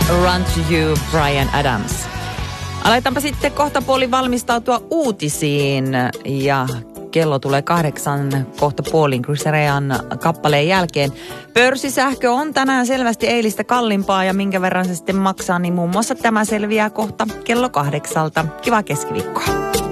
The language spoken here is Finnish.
Run to You, Bryan Adams. Aletaanpa sitten kohta puoli valmistautua uutisiin ja kello tulee 8 kohta puolin Chris Rean kappaleen jälkeen. Pörssisähkö on tänään selvästi eilistä kalliimpaa ja minkä verran se sitten maksaa, niin muun muassa tämä selviää kohta kello 8. Kivaa keskiviikkoa.